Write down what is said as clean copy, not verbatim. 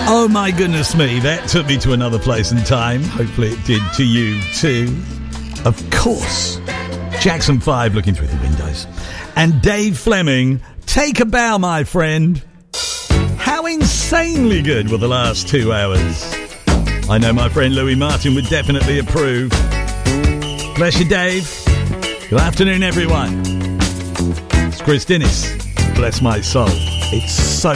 Oh my goodness me, that took me to another place and time. Hopefully it did to you too. Of course, Jackson 5 looking through the windows. And Dave Fleming, Take a Bow, my friend. How insanely good were the last 2 hours? I know my friend Louis Martin would definitely approve. Bless you, Dave. Good afternoon, everyone. It's Chris Dennis. Bless my soul. It's so